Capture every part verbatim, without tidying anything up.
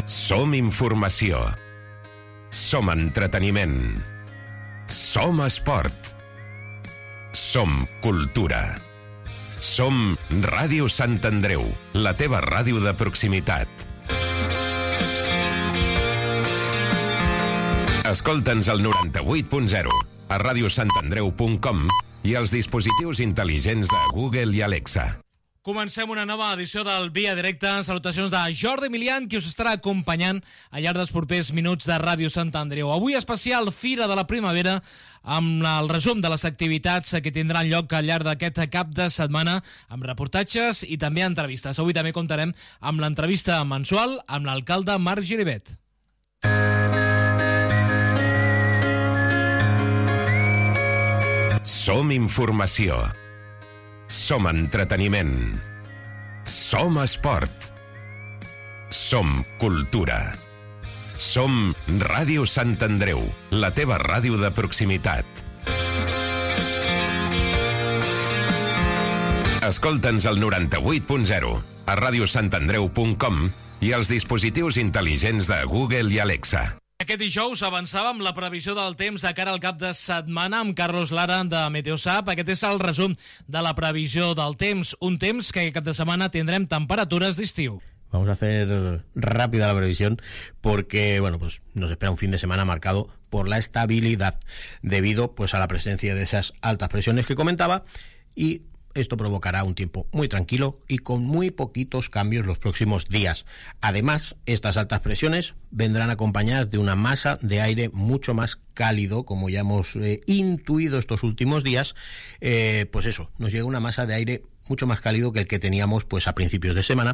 Som informació. Som entreteniment. Som esport. Som cultura. Som Ràdio Sant Andreu, la teva ràdio de proximitat. Escolta'ns al noranta-vuit punt zero, a radiosantandreu punt com i als dispositius intel·ligents de Google i Alexa. Comencem una nova edició del Via Directe. Salutacions de Jordi Milian, qui us estarà acompanyant al llarg dels propers minuts de Ràdio Sant Andreu. Avui especial Fira de la Primavera, amb el resum de les activitats que tindran lloc al llarg d'aquest cap de setmana, amb reportatges i també entrevistes. Avui també comptarem amb l'entrevista mensual amb l'alcalde Marc Giribet. Som informació. Som entreteniment. Som esport. Som cultura. Som Ràdio Sant Andreu, la teva ràdio de proximitat. Escolta'ns al noranta-vuit punt zero, a radiosantandreu punt com i als dispositius intel·ligents de Google i Alexa. Aquest dijous avançàvem la previsió del temps de cara al cap de setmana amb Carlos Lara de Meteosap. Aquest és el resum de la previsió del temps. Un temps que cap de setmana tindrem temperaturas d'estiu. Vamos a hacer rápida la previsión porque, bueno, pues nos espera un fin de semana marcado por la estabilidad debido, pues, a la presencia de esas altas presiones que comentaba, y esto provocará un tiempo muy tranquilo y con muy poquitos cambios los próximos días. Además, estas altas presiones vendrán acompañadas de una masa de aire mucho más cálido, como ya hemos eh, intuido estos últimos días. Eh, pues eso, nos llega una masa de aire mucho más cálido que el que teníamos pues a principios de semana,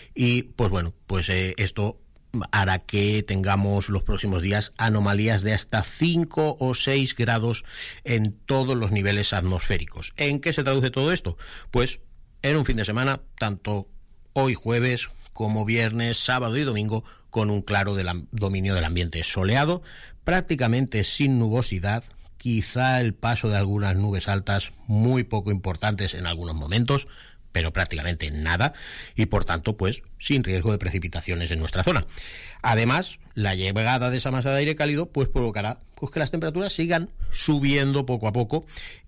y pues bueno, pues eh, esto hará que tengamos los próximos días anomalías de hasta cinco o seis grados en todos los niveles atmosféricos. ¿En qué se traduce todo esto? Pues en un fin de semana, tanto hoy jueves como viernes, sábado y domingo, con un claro del dominio del ambiente soleado, prácticamente sin nubosidad, quizá el paso de algunas nubes altas muy poco importantes en algunos momentos, pero prácticamente nada, y por tanto, pues, sin riesgo de precipitaciones en nuestra zona. Además, la llegada de esa masa de aire cálido, pues, provocará pues, que las temperaturas sigan subiendo poco a poco,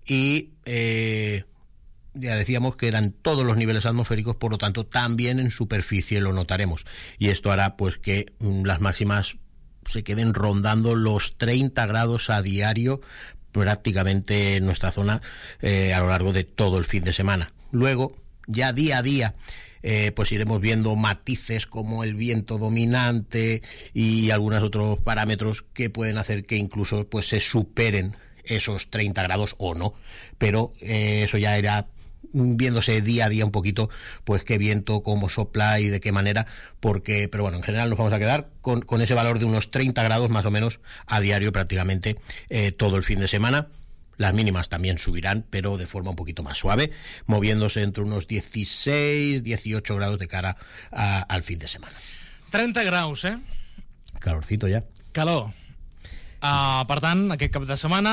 y eh, ya decíamos que eran todos los niveles atmosféricos, por lo tanto, también en superficie lo notaremos, y esto hará, pues, que mm, las máximas se queden rondando los treinta grados a diario, prácticamente en nuestra zona, eh, a lo largo de todo el fin de semana. Luego, ya día a día, eh, pues iremos viendo matices como el viento dominante y algunos otros parámetros que pueden hacer que incluso pues se superen esos treinta grados o no, pero eh, eso ya irá viéndose día a día un poquito, pues qué viento, cómo sopla y de qué manera, porque, pero bueno, en general nos vamos a quedar con, con ese valor de unos treinta grados más o menos a diario prácticamente eh, todo el fin de semana. Las mínimas también subirán, pero de forma un poquito más suave, moviéndose entre unos dieciséis, dieciocho grados de cara a, al fin de semana. trenta graus, eh? Calorcito ja. Calor. Uh, per tant, aquest cap de setmana